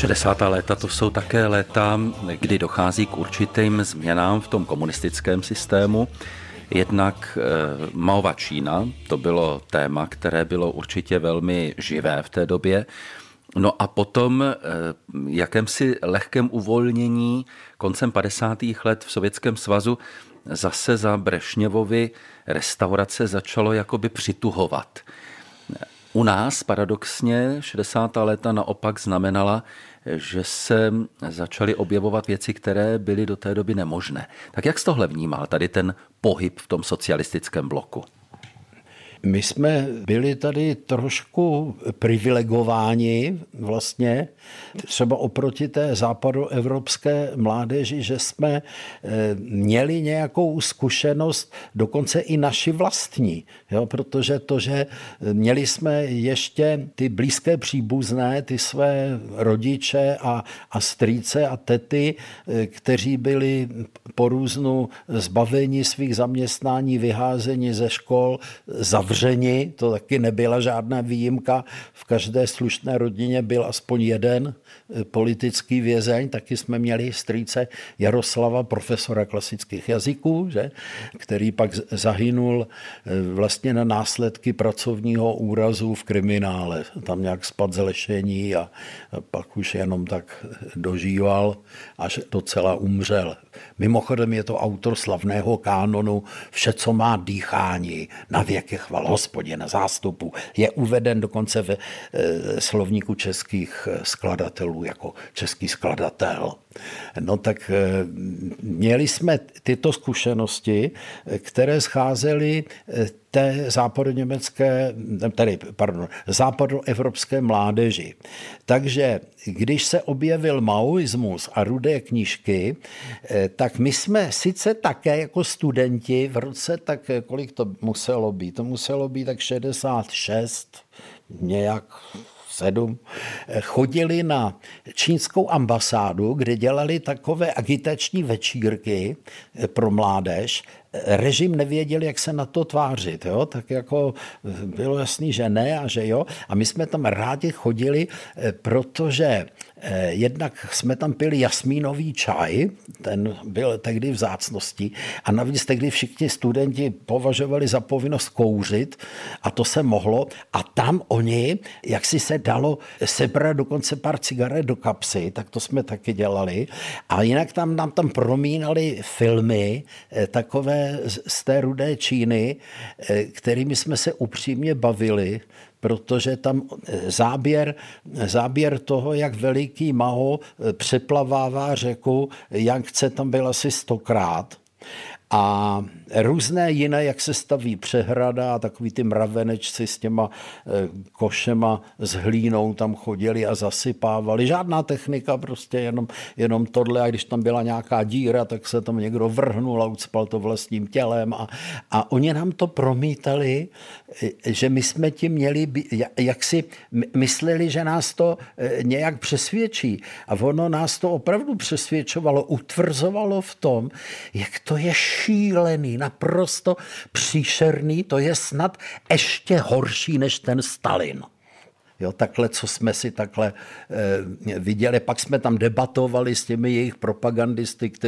60. léta to jsou také léta, kdy dochází k určitým změnám v tom komunistickém systému. Jednak Maova Čína, to bylo téma, které bylo určitě velmi živé v té době. No a potom jakémsi lehkém uvolnění koncem 50. let v Sovětském svazu zase za Brežněvovy restaurace začalo jakoby přituhovat. U nás paradoxně 60. léta naopak znamenala, že se začaly objevovat věci, které byly do té doby nemožné. Tak jak jsi tohle vnímal, tady ten pohyb v tom socialistickém bloku? My jsme byli tady trošku privilegováni vlastně, třeba oproti té západoevropské mládeži, že jsme měli nějakou zkušenost, dokonce i naši vlastní, jo? Protože to, že měli jsme ještě ty blízké příbuzné, ty své rodiče a strýce a tety, kteří byli po různu zbaveni svých zaměstnání, vyházeni ze škol, zavřeni, to taky nebyla žádná výjimka. V každé slušné rodině byl aspoň jeden politický vězeň. Taky jsme měli strýce Jaroslava, profesora klasických jazyků, že? Který pak zahynul vlastně na následky pracovního úrazu v kriminále. Tam nějak spadl z lešení a pak už jenom tak dožíval, až docela umřel. Mimochodem je to autor slavného kánonu Vše, co má dýchání, na věky chval Hospodě na zástupu. Je uveden dokonce ve slovníku českých skladatelů jako český skladatel. No tak měli jsme tyto zkušenosti, které scházely té západoevropské mládeži. Takže když se objevil maoismus a Rudé knížky, tak my jsme sice také jako studenti v roce, tak kolik to muselo být? To muselo být tak 66, nějak 7, chodili na čínskou ambasádu, kde dělali takové agitační večírky pro mládež. Režim nevěděl, jak se na to tvářit, jo? Tak jako bylo jasný, že ne a že jo. A my jsme tam rádi chodili, protože jednak jsme tam pili jasmínový čaj, ten byl tehdy vzácností a navíc tehdy všichni studenti považovali za povinnost kouřit a to se mohlo a tam oni, jak si se dalo sebrat dokonce pár cigaret do kapsy, tak to jsme taky dělali a jinak nám tam promínali filmy takové z té Rudé Číny, kterými jsme se upřímně bavili, protože tam záběr toho, jak veliký Mao přeplavává řeku Jangtze, tam byl asi 100krát. A různé jiné, jak se staví přehrada a takový ty mravenečci s těma košema s hlínou tam chodili a zasypávali. Žádná technika, prostě jenom tohle. A když tam byla nějaká díra, tak se tam někdo vrhnul a ucpal to vlastním tělem. A oni nám to promítali, že my jsme tím měli, jak si mysleli, že nás to nějak přesvědčí. A ono nás to opravdu přesvědčovalo, utvrzovalo v tom, jak to je šílený, naprosto příšerný, to je snad ještě horší než ten Stalin. Jo, takhle, co jsme si takhle viděli. Pak jsme tam debatovali s těmi jejich propagandisty,